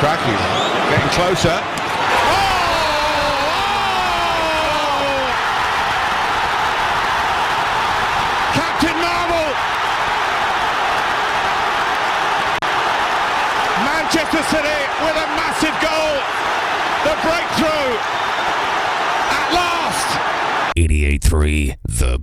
Cracking. Getting closer. Captain Marvel! Manchester City with a massive goal. The breakthrough at last. 88.3 The